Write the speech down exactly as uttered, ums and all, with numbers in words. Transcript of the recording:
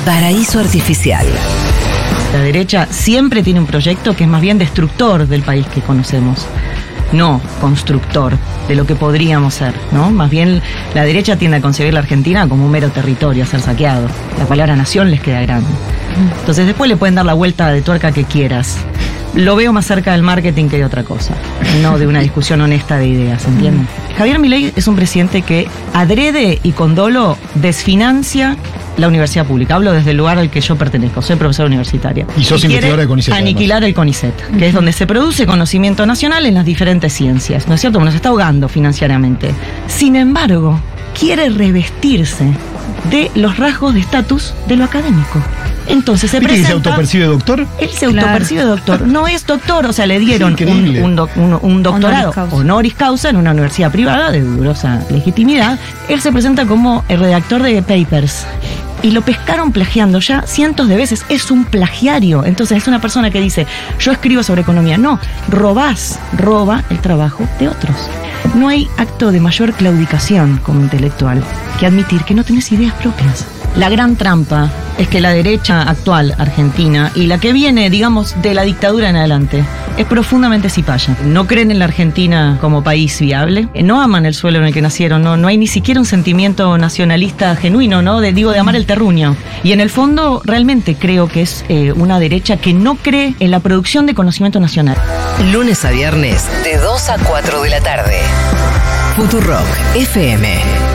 Paraíso Artificial. La derecha siempre tiene un proyecto que es más bien destructor del país que conocemos, no constructor de lo que podríamos ser, ¿no? Más bien la derecha tiende a concebir la Argentina como un mero territorio a ser saqueado. La palabra nación les queda grande. Entonces después le pueden dar la vuelta de tuerca que quieras. Lo veo más cerca del marketing que de otra cosa, no de una discusión honesta de ideas, ¿entienden? Mm. Javier Milei es un presidente que adrede y con dolo desfinancia la universidad pública. Hablo desde el lugar al que yo pertenezco, soy profesora universitaria. Y sos investigadora de CONICET. Aniquilar además el CONICET, que uh-huh. es donde se produce conocimiento nacional en las diferentes ciencias, ¿no es cierto? Nos está ahogando financieramente. Sin embargo, quiere revestirse de los rasgos de estatus de lo académico. Entonces se presenta... ¿Se autopercibe doctor? Él se claro. autopercibe doctor. No es doctor, o sea, le dieron un, un, doc, un, un doctorado honoris causa. honoris causa en una universidad privada de dudosa legitimidad. Él se presenta como el redactor de papers. Y lo pescaron plagiando ya cientos de veces. Es un plagiario. Entonces es una persona que dice, yo escribo sobre economía. No, robás, roba el trabajo de otros. No hay acto de mayor claudicación como intelectual que admitir que no tenés ideas propias. La gran trampa es que la derecha actual argentina y la que viene, digamos, de la dictadura en adelante, es profundamente cipaya. No creen en la Argentina como país viable, no aman el suelo en el que nacieron, no, no hay ni siquiera un sentimiento nacionalista genuino, ¿no? De, digo, de amar el terruño. Y en el fondo, realmente creo que es eh, una derecha que no cree en la producción de conocimiento nacional. Lunes a viernes, de dos a cuatro de la tarde. Futurock F M.